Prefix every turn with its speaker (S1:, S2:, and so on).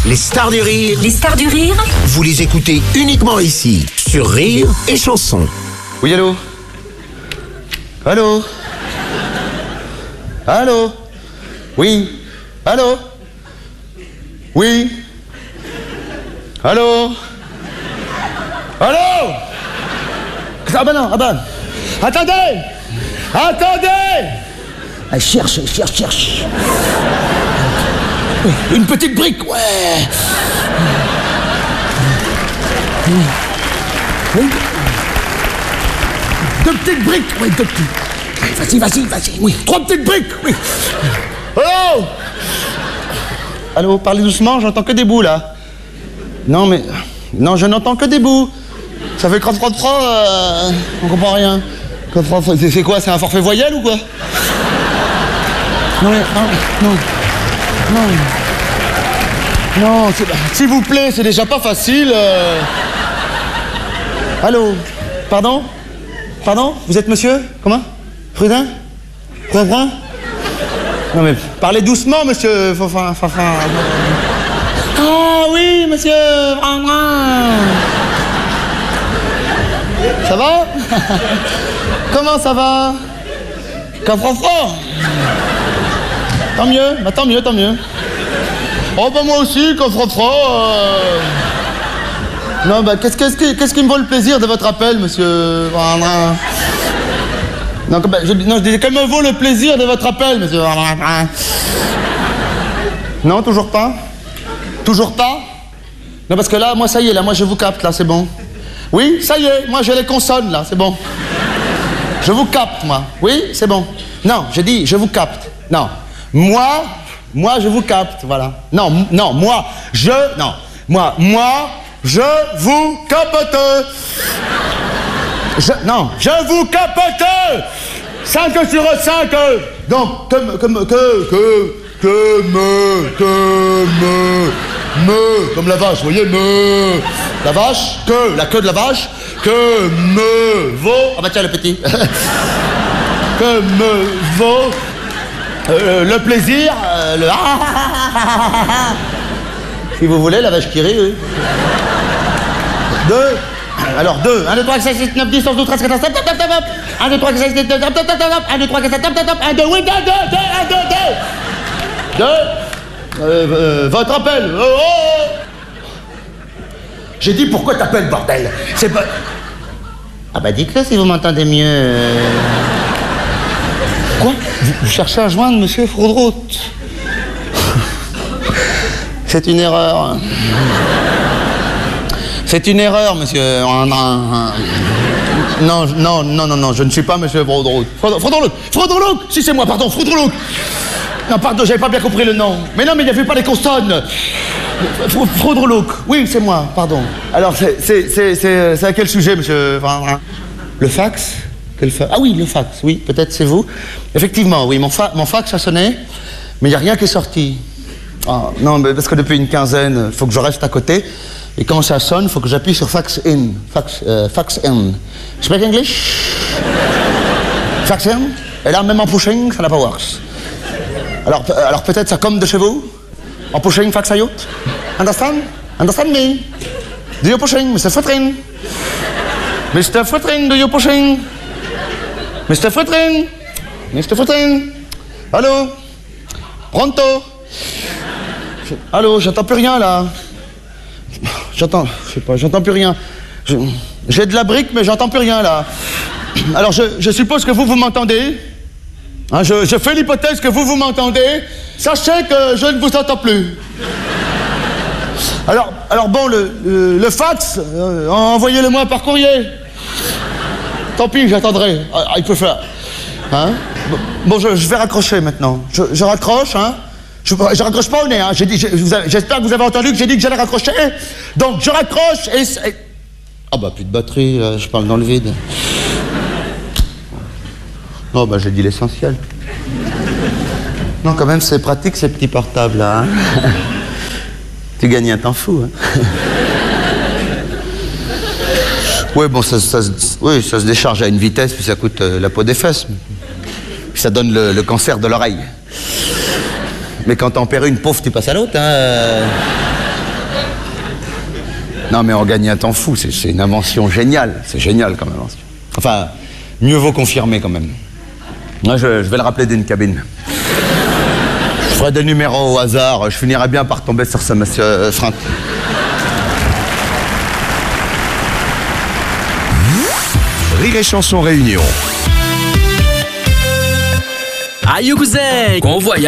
S1: Les stars du rire.
S2: Les stars du rire.
S1: Vous les écoutez uniquement ici, sur Rire et Chanson.
S3: Oui, allô? Allô? Allô? Oui? Allô? Oui? Allô? Allô? Ah bah non, ah bah... Attendez! Attendez!
S4: Ah, cherche. Une petite brique, ouais. Oui. Deux petites briques, oui, deux petites. Vas-y, oui. Trois petites briques, oui.
S3: Allô? Allô, parlez doucement, j'entends que des bouts, là. Non, mais... Non, je n'entends que des bouts. Ça fait crotte, on comprend rien. C'est quoi, c'est un forfait voyelle ou quoi? Non, s'il vous plaît, c'est déjà pas facile. Allô? Pardon? Vous êtes monsieur? Comment? Prudin? Prudin? Non mais, parlez doucement, monsieur. Ah oui, monsieur. Ça va? Comment ça va? Tant mieux. Oh bah moi aussi, Non bah qu'est-ce qui me vaut le plaisir de votre appel, monsieur? Non, je disais, quel me vaut le plaisir de votre appel, monsieur? Non, toujours pas? Non, parce que là, moi ça y est, là, moi je vous capte, là, c'est bon. Oui, ça y est, moi j'ai les consonnes, là, c'est bon. Je vous capte, moi. Oui, c'est bon. Non, j'ai dit, je vous capte. Non. Moi, je vous capte, voilà. Non, moi, je vous capte. Je vous capte. 5 sur 5. Donc, comme la vache, vous voyez, la vache, la queue de la vache, que me vaut, ah bah tiens le petit, que me vaut le plaisir, si vous voulez, la vache qui rit, oui. 2, 1, 2, 3, 4, 5, 6, 9, 10, 11, 12, 13, 14, 17, 1, 2, 3, 4, 5, 6, 7, 1, 2, 3, 4, 5, 1, 2, oui, 2, votre appel. J'ai dit pourquoi t'appelles, bordel? C'est pas... Ah bah dites-le si vous m'entendez mieux. Quoi? Vous cherchez à joindre monsieur Frodrout? C'est une erreur. C'est une erreur, monsieur. Non, je ne suis pas monsieur Frodrout. Frodrout, si c'est moi, pardon, Frodrout. Non, pardon, j'avais pas bien compris le nom. Mais non, mais il n'y avait pas les consonnes. Frodrout, oui, c'est moi, pardon. Alors, c'est à quel sujet, monsieur? Le fax? Ah oui, le fax, oui, peut-être c'est vous. Effectivement, oui, mon fax a sonné, mais il n'y a rien qui est sorti. Ah, non, mais parce que depuis une quinzaine, il faut que je reste à côté. Et quand ça sonne, il faut que j'appuie sur fax in. Fax in. Speak English? Fax in? Et là, même en pushing, ça n'a pas works. Alors peut-être ça comme de chez vous? En pushing, fax out? Understand? Understand me? Do you pushing, Mr. Frittring? Mr. Frittring, do you pushing? Mr. Frittring? Mr. Frittring? Allô? Pronto? Allô, j'entends plus rien là. J'entends plus rien. J'ai de la brique, mais j'entends plus rien là. Alors je suppose que vous m'entendez. Hein, je fais l'hypothèse que vous m'entendez. Sachez que je ne vous entends plus. Alors bon, le fax, envoyez-le-moi par courrier. Tant pis, j'attendrai. I prefer. Hein? Bon, je vais raccrocher maintenant. Je raccroche, hein? Je raccroche pas au nez, hein? J'espère que vous avez entendu que j'ai dit que j'allais raccrocher. Donc, je raccroche et... Ah bah, plus de batterie, là, je parle dans le vide. Oh bah, j'ai dit l'essentiel. Non, quand même, c'est pratique, ces petits portables, là, hein? Tu gagnes un temps fou, hein? Oui, bon, ça se décharge à une vitesse, puis ça coûte la peau des fesses. Puis ça donne le cancer de l'oreille. Mais quand t'en perds une pauvre, tu passes à l'autre, hein. Non, mais on gagne un temps fou, c'est une invention géniale. C'est génial comme invention. Enfin, mieux vaut confirmer quand même. Moi, je vais le rappeler d'une cabine. Je ferai des numéros au hasard, je finirai bien par tomber sur ce monsieur Franck.
S2: Rire et Chanson Réunion.
S5: Aïe cousin, qu'on voyage.